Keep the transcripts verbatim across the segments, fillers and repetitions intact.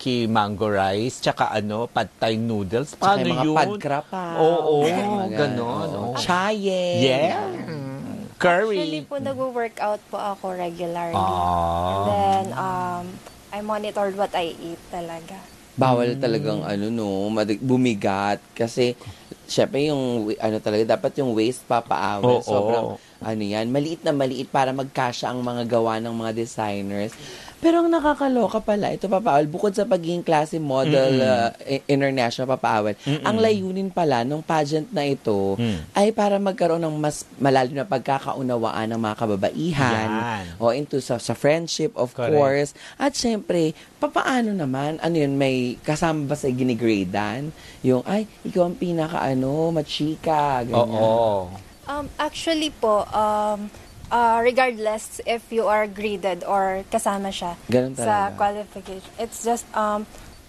sticky mango rice, tsaka ano, pad thai noodles. Tsaka Paano yung mga yun? padkrapa. Oo, Mga ganon. oo. Oo. Chaye. Yeah. Curry. Actually po, nag-workout po ako regularly. Ah. And then, um, I monitored what I eat talaga. Bawal talagang ano no, madig- bumigat kasi syempre yung wi- ano talaga dapat yung waist papaawal. Oo. Sobrang ano yan, maliit na maliit para magkasya ang mga gawa ng mga designers. Pero ang nakakaloka pala, ito papaawal, bukod sa pagiging klase model uh, i- international papaawal, ang layunin pala ng pageant na ito Mm. ay para magkaroon ng mas malalim na pagkakaunawaan ng mga kababaihan Yan. o into sa, sa friendship of Correct. course. At syempre, papaano naman, ano yun, may kasama ba sa ginigradean? Yung, ay, ikaw ang pinaka, ano, machika, ganyan. Oo. Um, actually po, um, uh, regardless if you are graded or kasama siya Ganun sa talaga. qualification, it's just, um,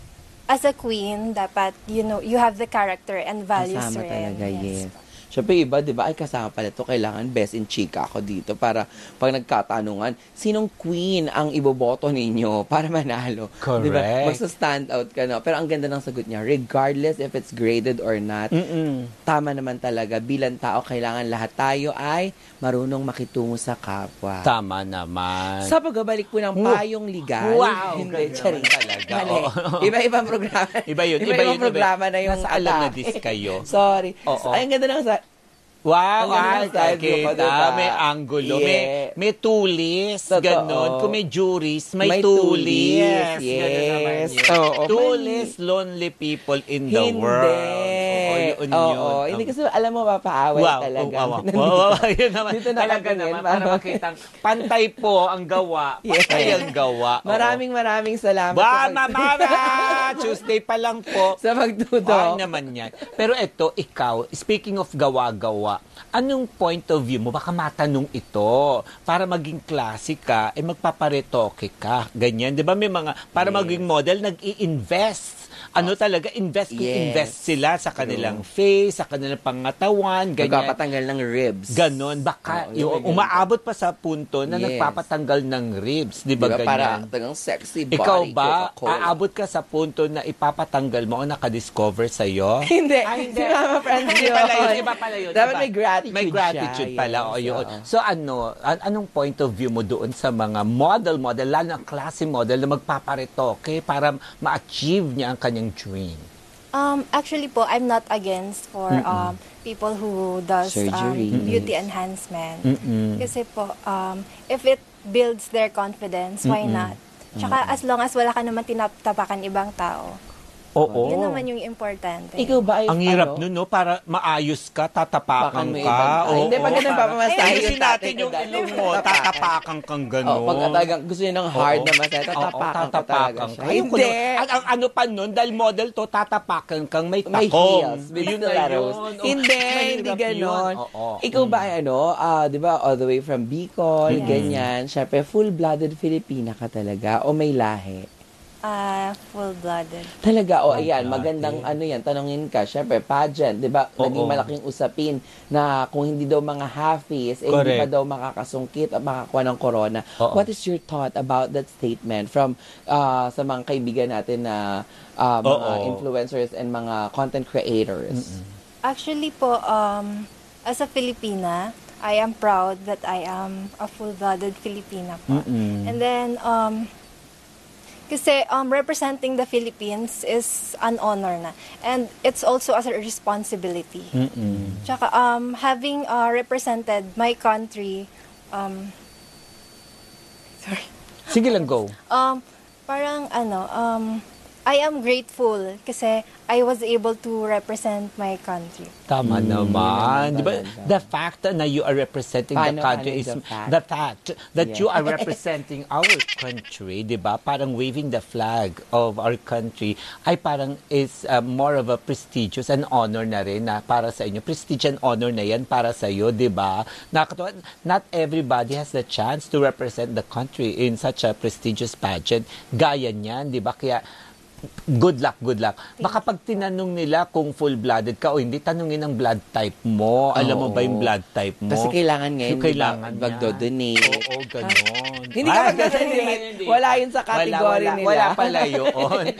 as a queen, dapat, you know, you have the character and values Kasama rin. talaga, yes. Syempre iba, di ba, ay kasama pala ito, kailangan best in chika ako dito para pag nagkatanungan, sinong queen ang iboboto ninyo para manalo? Correct. Di ba? Magsa-stand out ka, no? Pero ang ganda ng sagot niya, regardless if it's graded or not, Mm-mm. tama naman talaga, bilang tao, kailangan lahat tayo ay marunong makitungo sa kapwa. Tama naman. Sa pagbabalik po ng Wow. payong legal, Wow, hindi, ganun charing talaga. Mali. Oo. Iba-ibang programa. Iba yun, iba Iba-ibang yun, iba programa yun. na yung Nasa alam na atake. dis kayo. Sorry. Oo. Ay, ang ganda ng sa... Wow, Ang ganda ay, ng side view ko, kita. diba? May angulo. Yeah. May, may tulis. Totoo. Ganon. Kung may juries, may, May tulis. tulis, Ganon naman yes. yun. Oo, Tulis, lonely people in the Hindi. world. Oo, yun Oo, yun. hindi kasi alam mo, mapaaway Wow, talaga. wow, wow. Nandito. Wow, wow, yun naman. Dito Talaga nakatingin, naman, para parang- makitang pantay po ang gawa. Yes. Pantay ang gawa. Oo. Maraming maraming salamat. Ba, sa pag- mama! Tuesday pa lang po. Sa pagtuto. Ay naman yan. Pero eto, ikaw, speaking of gawa-gawa, anong point of view mo? Baka matanong ito. Para maging classic ka, eh magpaparetoke ka. Ganyan. Di ba may mga, para Yes. maging model, nag-i-invest. Ano talaga, invest, Yes. invest sila sa kanilang face, sa kanilang pangatawan, ganyan. Magpapatanggal ng ribs. Ganon. Baka Oo, yung, yun, yun. umaabot pa sa punto na Yes. nagpapatanggal ng ribs. Di ba Diba? Para ganyan? tagang sexy body. Ikaw ba, Coca-Cola. aabot ka sa punto na ipapatanggal mo o nakadiscover sa'yo? Hindi. Ay, hindi. Si Mama Franz Hindi yun. pala yun. Iba pala yun. Dapat Iba. may gratitude May gratitude siya. pala. Yes, O, yun. oo. So ano, an- anong point of view mo doon sa mga model-model, lalo ang klase model na magpaparetoke para ma-achieve niya ang kanyang dream? Um, actually po, I'm not against for um, people who does um, Surgery. beauty enhancement. Mm-mm. Kasi po, um, if it builds their confidence, why not? Tsaka as long as wala ka naman tinatapakan ibang tao, Oo. yun naman yung importante. Ikaw ba ay Ang hirap ano? nun, no? Para maayos ka, Pakan tatapakan mo ka. ibang- Ay, hindi, pag ganun para- papamasahe Ay, yung ayusin tatay natin ko yung dahil ilong mo, tatapakan. tatapakan kang gano'n. Oh, pag talagang gusto niya ng hard Oo. na masaya, tatapakan Oo, ka talaga tatapakan siya. ka. Ayun ko Hindi. naman. At ang ano pa nun, dahil model to, tatapakan kang may May takong. heels. With Yun na stilettos. yun. Oh, Hindi, mahirap hindi yun. ganon. Oo. Ikaw ba ay ano, ah, di ba, all the way from Bicol, Yes. ganyan. Siyempre, full-blooded Filipina ka talaga o may lahi? Ah, full-blooded. Talaga, o ayan, Full-blooded. magandang ano yan, tanongin ka, syempre, pageant, di ba, Oo. naging malaking usapin na kung hindi daw mga halfies, eh, hindi pa Correct. daw makakasungkit at makakuha ng corona. Oo. What is your thought about that statement from ah, sa mga kaibigan natin na ah, mga Oo. influencers and mga content creators? Actually po, um, as a Filipina, I am proud that I am a full-blooded Filipina po. Mm-mm. And then, um, kasi um, representing the Philippines is an honor na. And it's also as a responsibility. Mm-mm. Tsaka, um, having uh, represented my country, um, sorry, Sige lang, go. um, parang ano, um, I am grateful kasi I was able to represent my country. Tama Mm, naman. yun Di ba? talaga. The fact na you are representing Paano, the country paano is the fact? the fact that Yeah. you are representing our country, di ba? Parang waving the flag of our country ay parang is uh, more of a prestigious and honor na rin na para sa inyo. Prestige and honor na yan para sa iyo, di ba? Nakakatawa, not everybody has the chance to represent the country in such a prestigious pageant. Gaya niyan, di ba? Kaya good luck, good luck. Baka pag tinanong nila kung full-blooded ka o hindi, tanungin ang blood type mo. Alam mo Oo. ba yung blood type mo? Kasi kailangan ngayon, Yung kailangan di ba, magdo-donate. Oo, ganon. Hindi ka Ay, magdo-donate. hindi. Wala yun sa category wala, wala, nila. Wala pala yun.